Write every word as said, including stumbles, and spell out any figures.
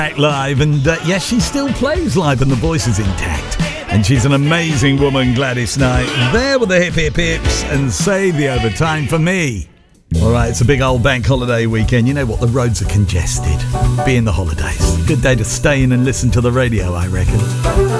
Back live, and uh, yes, she still plays live and the voice is intact. And she's an amazing woman, Gladys Knight. There with the hip hip hips and save the overtime for me. All right, it's a big old bank holiday weekend. You know what? The roads are congested. Being the holidays. Good day to stay in and listen to the radio, I reckon.